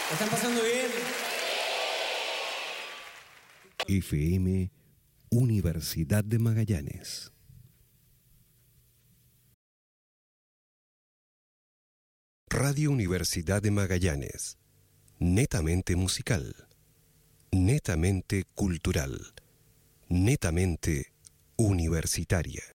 ¿La están pasando bien? FM Universidad de Magallanes. Radio Universidad de Magallanes. Netamente musical. Netamente cultural. Netamente universitaria.